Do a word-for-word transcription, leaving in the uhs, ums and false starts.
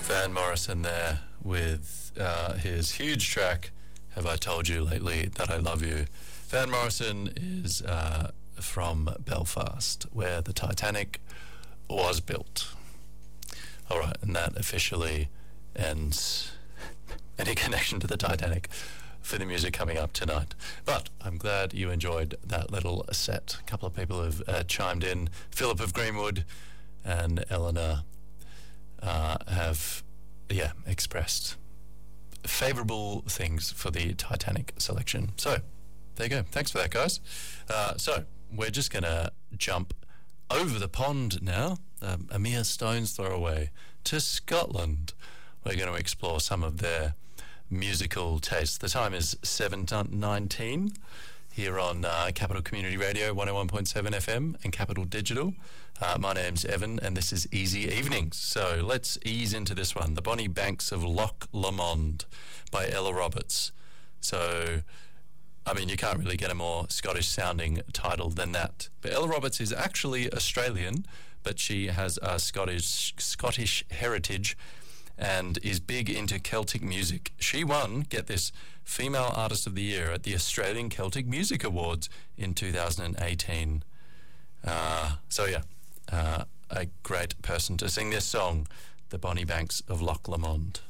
Van Morrison there with uh, his huge track, Have I Told You Lately That I Love You. Van Morrison is uh, from Belfast, where the Titanic was built. All right, and that officially ends any connection to the Titanic for the music coming up tonight. But I'm glad you enjoyed that little set. A couple of people have uh, chimed in. Philip of Greenwood and Eleanor uh, have, yeah, expressed favourable things for the Titanic selection. So, there you go. Thanks for that, guys. Uh, so, we're just going to jump over the pond now, um, a mere stone's throw away, to Scotland. We're going to explore some of their musical taste. The time is seven nineteen here on uh, Capital Community Radio one oh one point seven F M and Capital Digital. Uh, my name's Evan and this is Easy Evenings. So let's ease into this one. The Bonnie Banks of Loch Lomond by Ella Roberts. So, I mean, you can't really get a more Scottish sounding title than that. But Ella Roberts is actually Australian, but she has a Scottish Scottish heritage and is big into Celtic music. She won, get this, Female Artist of the Year at the Australian Celtic Music Awards in two thousand eighteen. Uh, so yeah, uh, a great person to sing this song, The Bonnie Banks of Loch Lomond.